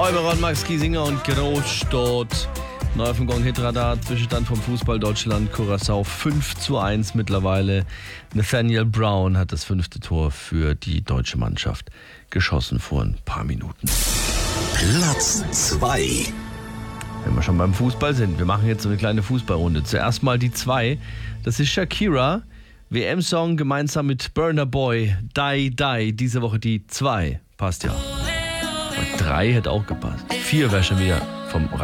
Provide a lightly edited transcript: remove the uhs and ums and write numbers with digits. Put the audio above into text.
Euberon, Max Giesinger und Großstadt. Neu auf dem Gong-Hit-Radar, Zwischenstand vom Fußball Deutschland, Curaçao 5:1 mittlerweile. Nathaniel Brown hat das 5. Tor für die deutsche Mannschaft geschossen vor ein paar Minuten. Platz 2. Wenn wir schon beim Fußball sind, wir machen jetzt so eine kleine Fußballrunde. Zuerst mal die 2, das ist Shakira, WM-Song gemeinsam mit Burna Boy, Die Die, diese Woche die 2, passt ja. 3 hätte auch gepasst, 4 wäre schon wieder vom